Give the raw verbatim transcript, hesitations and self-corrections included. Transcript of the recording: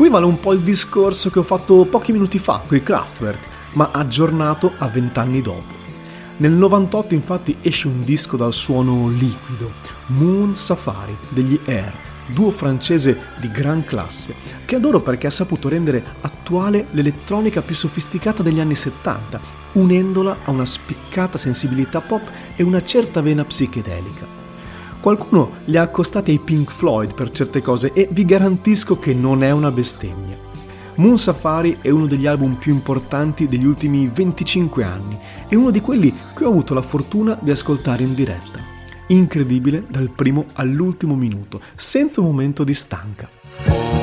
Qui vale un po' il discorso che ho fatto pochi minuti fa coi Kraftwerk, ma aggiornato a vent'anni dopo. Nel novantotto infatti esce un disco dal suono liquido, Moon Safari degli Air, duo francese di gran classe, che adoro perché ha saputo rendere attuale l'elettronica più sofisticata degli anni settanta, unendola a una spiccata sensibilità pop e una certa vena psichedelica. Qualcuno li ha accostati ai Pink Floyd per certe cose e vi garantisco che non è una bestemmia. Moon Safari è uno degli album più importanti degli ultimi venticinque anni e uno di quelli che ho avuto la fortuna di ascoltare in diretta. Incredibile dal primo all'ultimo minuto, senza un momento di stanca.